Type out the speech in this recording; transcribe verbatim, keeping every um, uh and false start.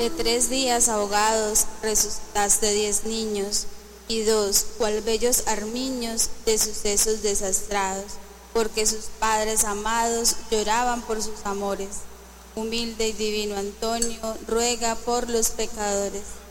De tres días ahogados resucitaste diez niños, y dos, cual bellos armiños de sucesos desastrados, porque sus padres amados lloraban por sus amores. Humilde y divino Antonio, ruega por los pecadores,